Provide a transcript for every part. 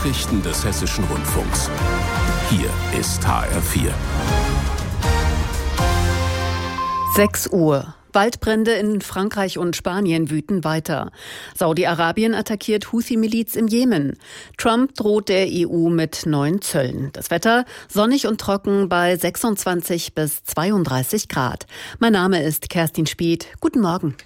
Nachrichten des Hessischen Rundfunks. Hier ist HR4. 6 Uhr. Waldbrände in Frankreich und Spanien wüten weiter. Saudi-Arabien attackiert Houthi-Miliz im Jemen. Trump droht der EU mit neuen Zöllen. Das Wetter sonnig und trocken bei 26 bis 32 Grad. Mein Name ist Kerstin Spieth. Guten Morgen.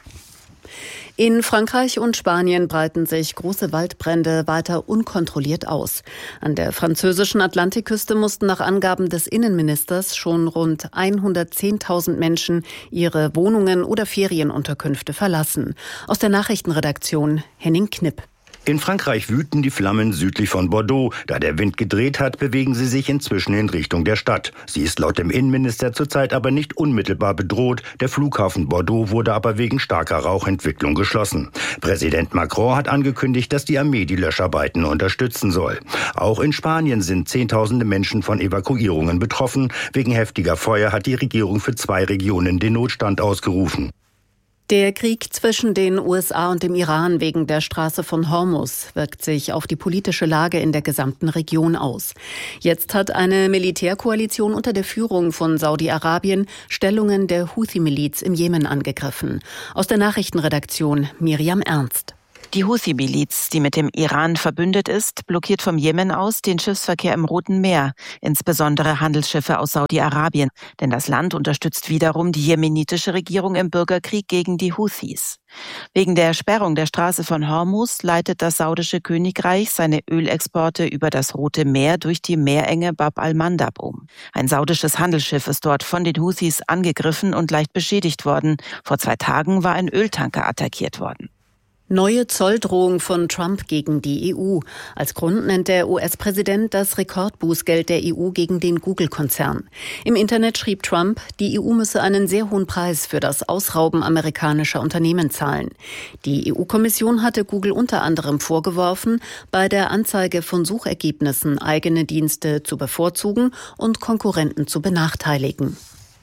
In Frankreich und Spanien breiten sich große Waldbrände weiter unkontrolliert aus. An der französischen Atlantikküste mussten nach Angaben des Innenministers schon rund 110.000 Menschen ihre Wohnungen oder Ferienunterkünfte verlassen. Aus der Nachrichtenredaktion Henning Knipp. In Frankreich wüten die Flammen südlich von Bordeaux. Da der Wind gedreht hat, bewegen sie sich inzwischen in Richtung der Stadt. Sie ist laut dem Innenminister zurzeit aber nicht unmittelbar bedroht. Der Flughafen Bordeaux wurde aber wegen starker Rauchentwicklung geschlossen. Präsident Macron hat angekündigt, dass die Armee die Löscharbeiten unterstützen soll. Auch in Spanien sind Zehntausende Menschen von Evakuierungen betroffen. Wegen heftiger Feuer hat die Regierung für 2 Regionen den Notstand ausgerufen. Der Krieg zwischen den USA und dem Iran wegen der Straße von Hormuz wirkt sich auf die politische Lage in der gesamten Region aus. Jetzt hat eine Militärkoalition unter der Führung von Saudi-Arabien Stellungen der Houthi-Miliz im Jemen angegriffen. Aus der Nachrichtenredaktion Miriam Ernst. Die Houthi-Miliz, die mit dem Iran verbündet ist, blockiert vom Jemen aus den Schiffsverkehr im Roten Meer, insbesondere Handelsschiffe aus Saudi-Arabien. Denn das Land unterstützt wiederum die jemenitische Regierung im Bürgerkrieg gegen die Houthis. Wegen der Sperrung der Straße von Hormuz leitet das saudische Königreich seine Ölexporte über das Rote Meer durch die Meerenge Bab al-Mandab um. Ein saudisches Handelsschiff ist dort von den Houthis angegriffen und leicht beschädigt worden. Vor 2 Tagen war ein Öltanker attackiert worden. Neue Zolldrohung von Trump gegen die EU. Als Grund nennt der US-Präsident das Rekordbußgeld der EU gegen den Google-Konzern. Im Internet schrieb Trump, die EU müsse einen sehr hohen Preis für das Ausrauben amerikanischer Unternehmen zahlen. Die EU-Kommission hatte Google unter anderem vorgeworfen, bei der Anzeige von Suchergebnissen eigene Dienste zu bevorzugen und Konkurrenten zu benachteiligen.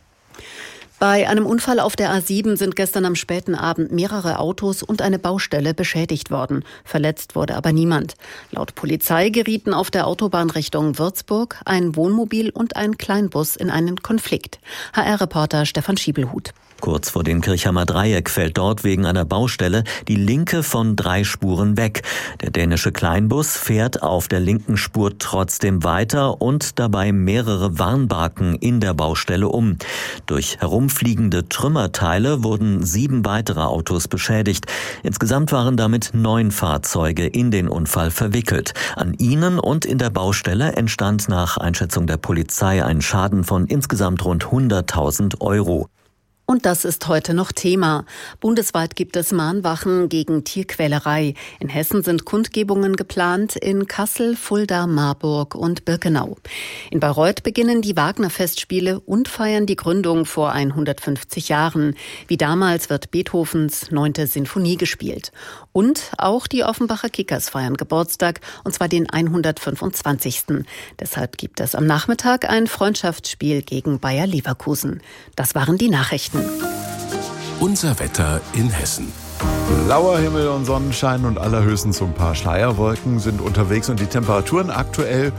Bei einem Unfall auf der A7 sind gestern am späten Abend mehrere Autos und eine Baustelle beschädigt worden. Verletzt wurde aber niemand. Laut Polizei gerieten auf der Autobahn Richtung Würzburg ein Wohnmobil und ein Kleinbus in einen Konflikt. HR-Reporter Stefan Schiebelhut. Kurz vor dem Kirchhammer Dreieck fällt dort wegen einer Baustelle die linke von 3 Spuren weg. Der dänische Kleinbus fährt auf der linken Spur trotzdem weiter und dabei mehrere Warnbarken in der Baustelle um. Durch herumfliegende Trümmerteile wurden 7 weitere Autos beschädigt. Insgesamt waren damit 9 Fahrzeuge in den Unfall verwickelt. An ihnen und in der Baustelle entstand nach Einschätzung der Polizei ein Schaden von insgesamt rund 100.000 €. Und das ist heute noch Thema. Bundesweit gibt es Mahnwachen gegen Tierquälerei. In Hessen sind Kundgebungen geplant in Kassel, Fulda, Marburg und Birkenau. In Bayreuth beginnen die Wagner-Festspiele und feiern die Gründung vor 150 Jahren. Wie damals wird Beethovens 9. Sinfonie gespielt. Und auch die Offenbacher Kickers feiern Geburtstag, und zwar den 125. Deshalb gibt es am Nachmittag ein Freundschaftsspiel gegen Bayer Leverkusen. Das waren die Nachrichten. Unser Wetter in Hessen. Blauer Himmel und Sonnenschein und allerhöchstens so ein paar Schleierwolken sind unterwegs und die Temperaturen aktuell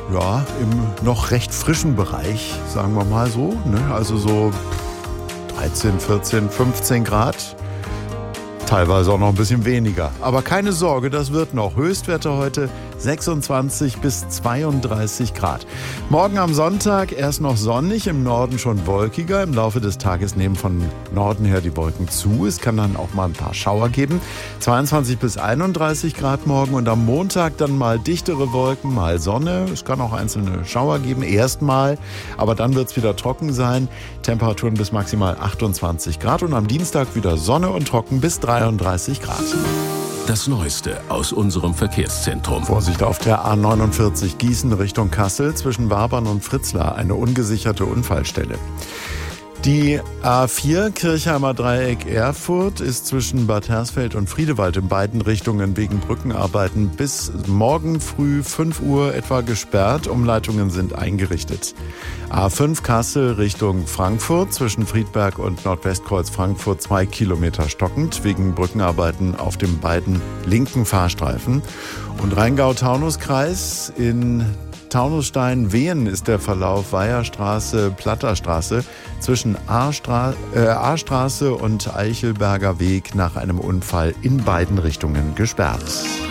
im noch recht frischen Bereich, sagen wir mal so, ne? Also so 13, 14, 15 Grad. Teilweise auch noch ein bisschen weniger. Aber keine Sorge, das wird noch. Höchstwerte heute 26 bis 32 Grad. Morgen am Sonntag erst noch sonnig, im Norden schon wolkiger. Im Laufe des Tages nehmen von Norden her die Wolken zu. Es kann dann auch mal ein paar Schauer geben. 22 bis 31 Grad morgen und am Montag dann mal dichtere Wolken, mal Sonne. Es kann auch einzelne Schauer geben, erstmal. Aber dann wird es wieder trocken sein. Temperaturen bis maximal 28 Grad und am Dienstag wieder Sonne und trocken bis 33 Grad. Das Neueste aus unserem Verkehrszentrum. Vorsicht auf der A49 Gießen Richtung Kassel zwischen Wabern und Fritzlar, eine ungesicherte Unfallstelle. Die A4 Kirchheimer Dreieck Erfurt ist zwischen Bad Hersfeld und Friedewald in beiden Richtungen wegen Brückenarbeiten bis morgen früh 5 Uhr etwa gesperrt. Umleitungen sind eingerichtet. A5 Kassel Richtung Frankfurt zwischen Friedberg und Nordwestkreuz Frankfurt 2 Kilometer stockend wegen Brückenarbeiten auf den beiden linken Fahrstreifen. Und Rheingau-Taunus-Kreis in Taunusstein-Wehen ist der Verlauf Weiherstraße, Platterstraße zwischen A-Straße und Eichelberger Weg nach einem Unfall in beiden Richtungen gesperrt.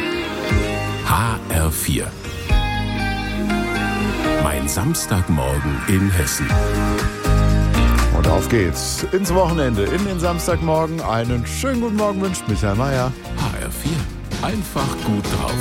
HR4. Mein Samstagmorgen in Hessen. Und auf geht's ins Wochenende, in den Samstagmorgen. Einen schönen guten Morgen wünscht Michael Mayer. HR4. Einfach gut drauf.